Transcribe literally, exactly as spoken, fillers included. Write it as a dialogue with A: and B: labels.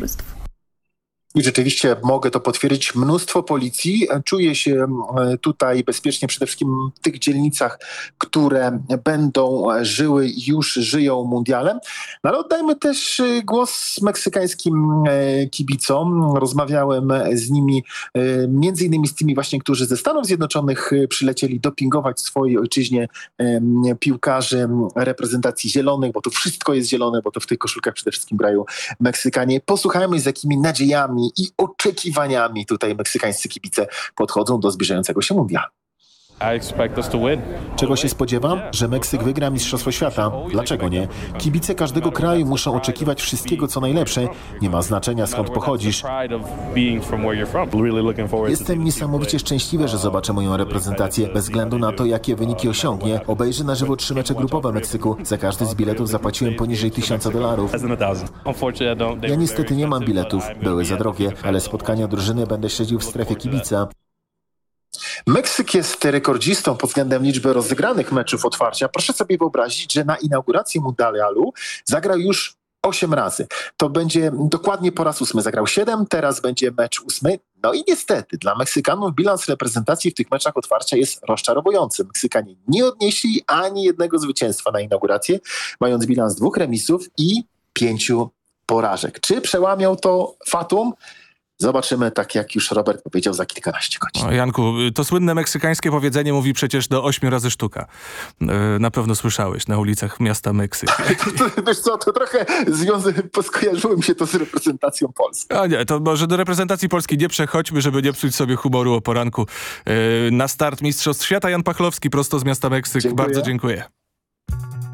A: turystów.
B: I rzeczywiście mogę to potwierdzić. Mnóstwo policji. Czuję się tutaj bezpiecznie przede wszystkim w tych dzielnicach, które będą żyły i już żyją mundialem. No ale oddajmy też głos meksykańskim kibicom. Rozmawiałem z nimi, między innymi z tymi właśnie, którzy ze Stanów Zjednoczonych przylecieli dopingować swojej ojczyźnie piłkarzy reprezentacji zielonych, bo to wszystko jest zielone, bo to w tych koszulkach przede wszystkim grają Meksykanie. Posłuchajmy, z jakimi nadziejami i oczekiwaniami tutaj meksykańscy kibice podchodzą do zbliżającego się mundialu. Czego się spodziewam? Że Meksyk wygra Mistrzostwo Świata. Dlaczego nie? Kibice każdego kraju muszą oczekiwać wszystkiego, co najlepsze. Nie ma znaczenia, skąd pochodzisz. Jestem niesamowicie szczęśliwy, że zobaczę moją reprezentację, bez względu na to, jakie wyniki osiągnie. Obejrzę na żywo trzy mecze grupowe Meksyku. Za każdy z biletów zapłaciłem poniżej tysiąca dolarów. Ja niestety nie mam biletów. Były za drogie, ale spotkania drużyny będę śledził w strefie kibica. Meksyk jest rekordzistą pod względem liczby rozegranych meczów otwarcia. Proszę sobie wyobrazić, że na inaugurację mundialu zagrał już osiem razy. To będzie dokładnie po raz ósmy. Zagrał siedem, teraz będzie mecz ósmy. No i niestety dla Meksykanów bilans reprezentacji w tych meczach otwarcia jest rozczarowujący. Meksykanie nie odnieśli ani jednego zwycięstwa na inaugurację, mając bilans dwóch remisów i pięciu porażek. Czy przełamią to fatum? Zobaczymy, tak jak już Robert powiedział, za kilkanaście godzin.
C: O, Janku, to słynne meksykańskie powiedzenie mówi przecież do ośmiu razy sztuka. Na pewno słyszałeś na ulicach miasta Meksyk.
B: Wiesz co, to trochę związek, skojarzyło mi się to z reprezentacją Polski.
C: A nie, to może do reprezentacji Polski nie przechodźmy, żeby nie psuć sobie humoru o poranku. Na start Mistrzostw Świata Jan Pachlowski prosto z miasta Meksyk.
B: Dziękuję.
C: Bardzo dziękuję.